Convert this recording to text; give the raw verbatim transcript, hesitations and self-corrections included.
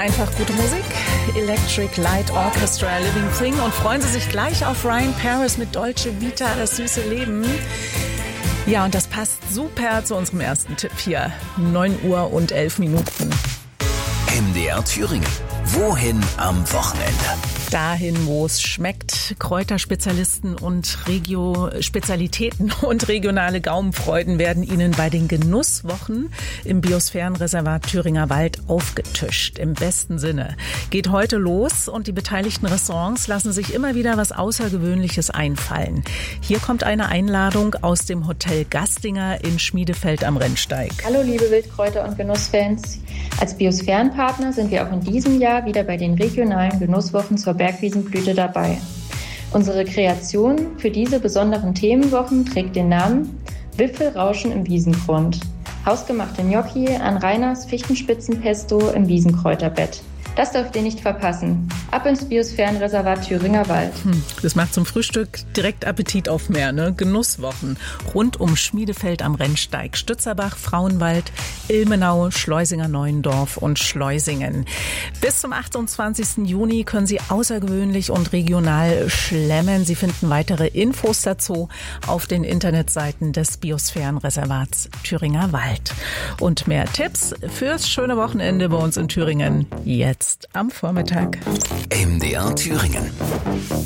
Einfach gute Musik. Electric Light Orchestra, Living Thing. Und freuen Sie sich gleich auf Ryan Paris mit Dolce Vita, das süße Leben. Ja, und das passt super zu unserem ersten Tipp hier. neun Uhr und elf Minuten. M D R Thüringen. Wohin am Wochenende? Dahin, wo es schmeckt. Kräuterspezialisten und Regio-Spezialitäten und regionale Gaumenfreuden werden Ihnen bei den Genusswochen im Biosphärenreservat Thüringer Wald aufgetischt. Im besten Sinne. Geht heute los und die beteiligten Restaurants lassen sich immer wieder was Außergewöhnliches einfallen. Hier kommt eine Einladung aus dem Hotel Gastinger in Schmiedefeld am Rennsteig. Hallo liebe Wildkräuter- und Genussfans. Als Biosphärenpartner sind wir auch in diesem Jahr wieder bei den regionalen Genusswochen zur Bergwiesenblüte dabei. Unsere Kreation für diese besonderen Themenwochen trägt den Namen Wipfelrauschen im Wiesengrund. Hausgemachte Gnocchi an Reiners Fichtenspitzenpesto im Wiesenkräuterbett. Das dürft ihr nicht verpassen. Ab ins Biosphärenreservat Thüringer Wald. Hm, das macht zum Frühstück direkt Appetit auf mehr, ne? Genusswochen rund um Schmiedefeld am Rennsteig, Stützerbach, Frauenwald, Ilmenau, Schleusinger Neuendorf und Schleusingen. Bis zum achtundzwanzigsten Juni können Sie außergewöhnlich und regional schlemmen. Sie finden weitere Infos dazu auf den Internetseiten des Biosphärenreservats Thüringer Wald. Und mehr Tipps fürs schöne Wochenende bei uns in Thüringen jetzt am Vormittag. M D R Thüringen.